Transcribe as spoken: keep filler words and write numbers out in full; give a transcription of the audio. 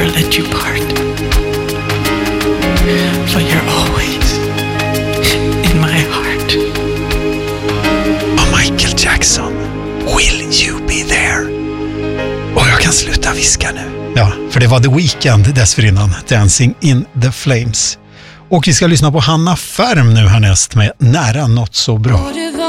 let you part. For you're always in my heart. Oh, Michael Jackson, will you be there? Och jag kan sluta viska nu. Ja, för det var The Weeknd dessförinnan, Dancing in the Flames. Och vi ska lyssna på Hanna Färm nu härnäst med Nära något så bra.